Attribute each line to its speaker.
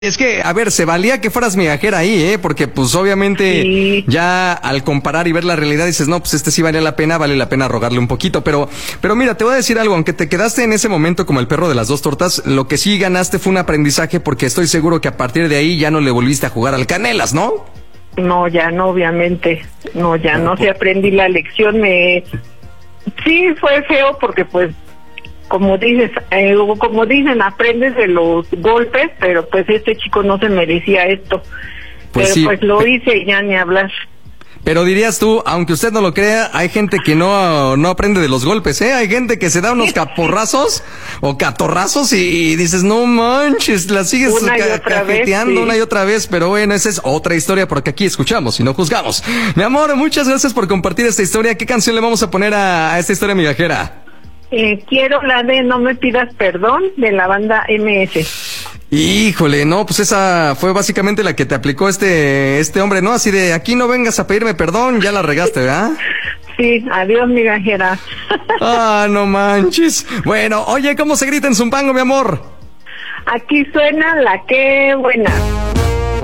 Speaker 1: Es que, a ver, se valía que fueras migajera ahí, porque pues obviamente
Speaker 2: Sí.
Speaker 1: ya al comparar y ver la realidad dices, no, pues sí vale la pena rogarle un poquito, pero mira, te voy a decir algo, aunque te quedaste en ese momento como el perro de las dos tortas, lo que sí ganaste fue un aprendizaje porque estoy seguro que a partir de ahí ya no le volviste a jugar al Canelas, ¿no?
Speaker 2: No, ya no, obviamente. No, ya no se aprendí la lección. Sí, fue feo porque pues, como dicen, aprendes de los golpes, pero pues este chico no se merecía esto.
Speaker 1: Pues
Speaker 2: pero
Speaker 1: sí,
Speaker 2: pues lo hice y ya ni hablar.
Speaker 1: Pero dirías tú, aunque usted no lo crea, hay gente que no aprende de los golpes, Hay gente que se da unos caporrazos o catorrazos y dices, no manches, la sigues
Speaker 2: Una y otra vez,
Speaker 1: cajeteando
Speaker 2: sí.
Speaker 1: una y otra vez, pero bueno, esa es otra historia porque aquí escuchamos y no juzgamos. Mi amor, muchas gracias por compartir esta historia. ¿Qué canción le vamos a poner a esta historia migajera?
Speaker 2: Quiero la de No me pidas perdón, de la banda MS.
Speaker 1: Híjole, no, pues esa fue básicamente la que te aplicó este hombre, ¿no? Así de, aquí no vengas a pedirme perdón, ya la regaste, ¿verdad?
Speaker 2: Sí, adiós, migajera.
Speaker 1: Ah, no manches. Bueno, oye, ¿cómo se grita en Zumpango, mi amor?
Speaker 2: Aquí suena la que buena.